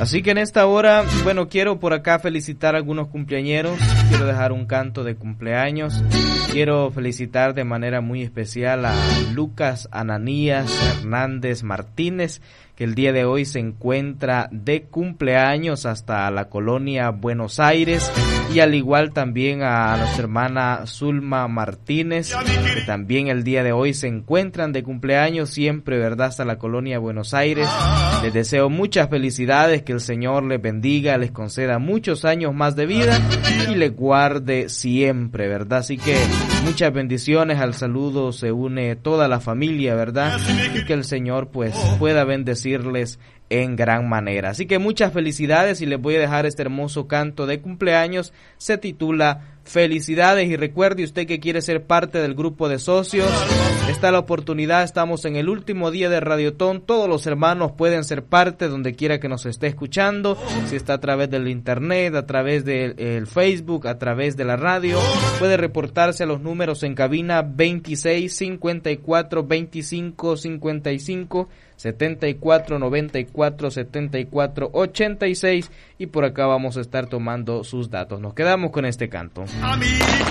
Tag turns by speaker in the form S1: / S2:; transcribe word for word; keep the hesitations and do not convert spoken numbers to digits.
S1: Así que en esta hora, bueno, quiero por acá felicitar a algunos cumpleañeros, quiero dejar un canto de cumpleaños, quiero felicitar de manera muy especial a Lucas Ananías Hernández Martínez, que el día de hoy se encuentra de cumpleaños hasta la colonia Buenos Aires, y al igual también a nuestra hermana Zulma Martínez, que también el día de hoy se encuentran de cumpleaños, siempre, ¿verdad?, hasta la colonia Buenos Aires. Les deseo muchas felicidades, que el Señor les bendiga, les conceda muchos años más de vida y les guarde siempre, ¿verdad? Así que muchas bendiciones, al saludo se une toda la familia, ¿verdad? Y que el Señor pues pueda bendecirles en gran manera. Así que muchas felicidades, y les voy a dejar este hermoso canto de cumpleaños. Se titula Felicidades, y recuerde usted que quiere ser parte del grupo de socios, está la oportunidad, estamos en el último día de Radiotón, todos los hermanos pueden ser parte donde quiera que nos esté escuchando, si está a través del internet, a través del Facebook, a través de la radio, puede reportarse a los números en cabina veintiséis, cincuenta y cuatro, veinticinco, cincuenta y cinco, setenta y cuatro, noventa y cuatro, setenta y cuatro, ochenta y seis, y por acá vamos a estar tomando sus datos. Nos quedamos con este canto.